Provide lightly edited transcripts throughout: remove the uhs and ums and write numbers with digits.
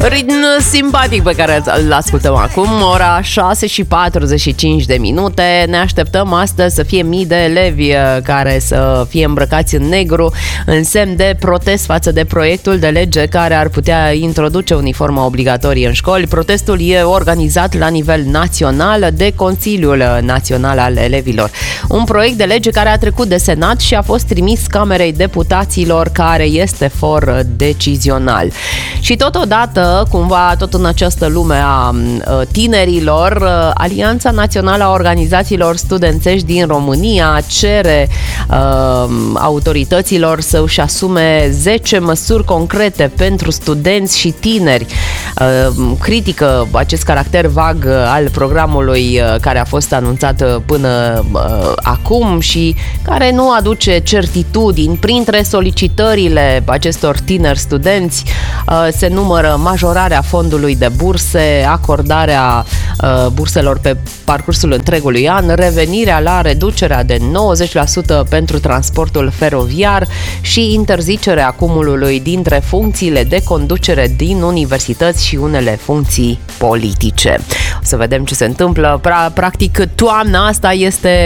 Ritm simpatic pe care îl ascultăm acum, ora 6:45. Ne așteptăm astăzi să fie mii de elevi care să fie îmbrăcați în negru în semn de protest față de proiectul de lege care ar putea introduce uniforma obligatorie în școli. Protestul e organizat la nivel național de Consiliul Național al Elevilor. Un proiect de lege care a trecut de Senat și a fost trimis Camerei Deputaților, care este for decizional. Și totodată, cumva tot în această lume a tinerilor, Alianța Națională a Organizațiilor Studențești din România cere autorităților să își asume 10 măsuri concrete pentru studenți și tineri. Critică acest caracter vag al programului care a fost anunțat până acum și care nu aduce certitudini. Printre solicitările acestor tineri studenți se numără majorarea fondului de burse, acordarea burselor pe parcursul întregului an, revenirea la reducerea de 90% pentru transportul feroviar și interzicerea cumulului dintre funcțiile de conducere din universități și unele funcții politice. O să vedem ce se întâmplă. Practic, toamna asta este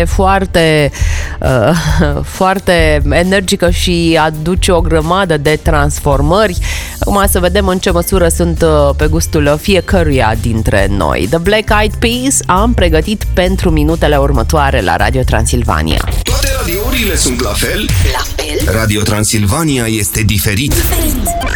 foarte energică și aduce o grămadă de transformări. Acum să vedem în ce măsură sunt pe gustul fiecăruia dintre noi. The Black Eyed Peas am pregătit pentru minutele următoare la Radio Transilvania. Toate radiourile sunt la fel? La fel? Radio Transilvania este diferit.